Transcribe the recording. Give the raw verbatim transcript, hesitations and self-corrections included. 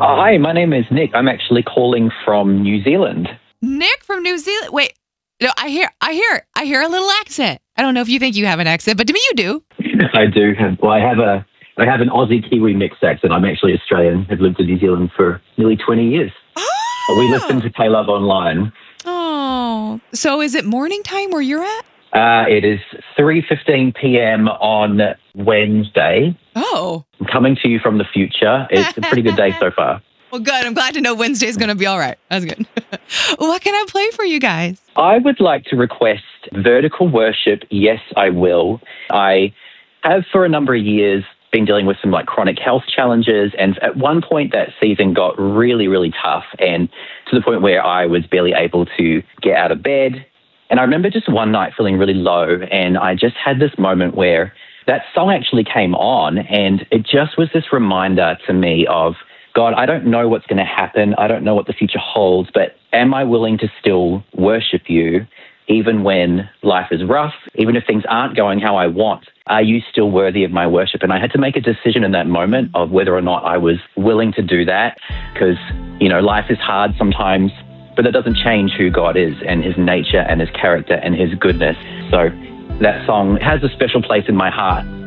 Oh, hi, my name is Nick. I'm actually calling from New Zealand. Nick from New Zealand. Wait, no, I hear, I hear, I hear a little accent. I don't know if you think you have an accent, but to me you do. I do have, well, I have a, I have an Aussie Kiwi mixed accent. I'm actually Australian. I've lived in New Zealand for nearly twenty years. Oh. We listen to K-Love online. Oh, so is it morning time where you're at? Uh, it is three fifteen p.m. on Wednesday. Oh. I'm coming to you from the future. It's a pretty good day so far. Well, good. I'm glad to know Wednesday's going to be all right. That's good. What can I play for you guys? I would like to request Vertical Worship, Yes, I Will. I have for a number of years been dealing with some like chronic health challenges, and at one point that season got really, really tough, and to the point where I was barely able to get out of bed. And I remember just one night feeling really low, and I just had this moment where that song actually came on, and it just was this reminder to me of, God, I don't know what's going to happen. I don't know what the future holds, but am I willing to still worship you even when life is rough, even if things aren't going how I want? Are you still worthy of my worship? And I had to make a decision in that moment of whether or not I was willing to do that, because, you know, life is hard sometimes, but that doesn't change who God is and his nature and his character and his goodness. So that song has a special place in my heart.